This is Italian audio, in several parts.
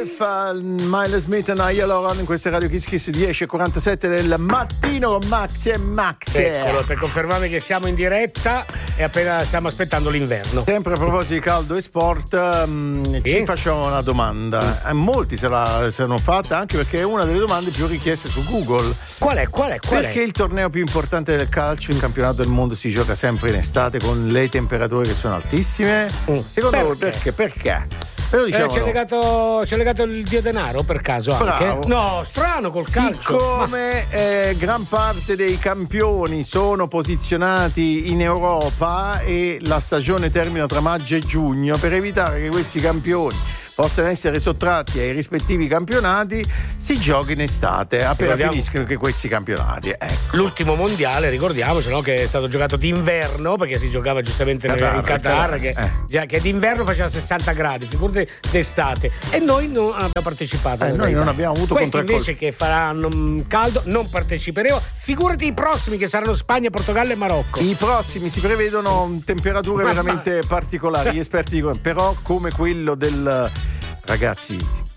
Life, Miles Smith e Niall Horan in questa Radio Kiss Kiss 10:47 del mattino con Maxi e Maxi. Eccolo, per confermarmi che siamo in diretta e appena stiamo aspettando l'inverno. Sempre a proposito di caldo e sport, ci facciamo una domanda. Molti se l'hanno fatta, anche perché è una delle domande più richieste su Google. Qual è? Perché il torneo più importante del calcio, il campionato del mondo, si gioca sempre in estate con le temperature che sono altissime? Secondo voi perché? Però diciamo c'è legato il dio denaro per caso anche? Bravo. No, strano col calcio. Siccome gran parte dei campioni sono posizionati in Europa e la stagione termina tra maggio e giugno, per evitare che questi campioni possano essere sottratti ai rispettivi campionati, si gioca in estate appena finiscono che questi campionati. Ecco. L'ultimo mondiale, ricordiamoci, no, che è stato giocato d'inverno, perché si giocava giustamente in Qatar, che d'inverno faceva 60 gradi, figurati d'estate, e noi non abbiamo partecipato. Noi non abbiamo avuto questi invece che faranno caldo non parteciperemo. Figurati i prossimi che saranno Spagna, Portogallo e Marocco. I prossimi si prevedono temperature veramente particolari. Gli esperti dicono però come quello del ragazzi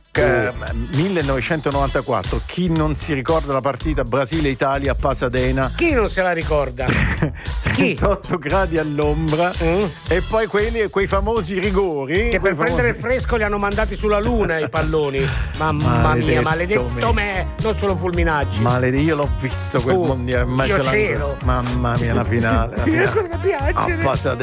1994, chi non si ricorda la partita Brasile-Italia a Pasadena? Chi non se la ricorda? Chi? 38 gradi all'ombra e poi quei famosi rigori che per prendere il fresco li hanno mandati sulla luna i palloni. Mamma mia, maledetto me, non solo fulminaggi. Io l'ho visto quel mondiale, io c'ero. Mamma mia, la finale. Mi ancora piace. A Pasadena.